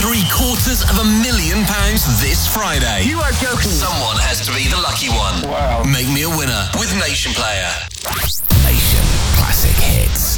£750,000 this Friday. You are joking. Someone has to be the lucky one. Wow. Make me a winner with Nation Player. Nation Classic Hits.